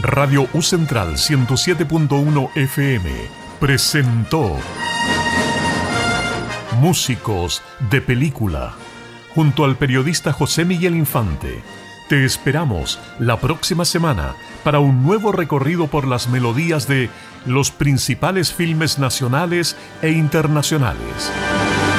Radio U Central 107.1 FM presentó Músicos de Película, junto al periodista José Miguel Infante. Te esperamos la próxima semana para un nuevo recorrido por las melodías de los principales filmes nacionales e internacionales.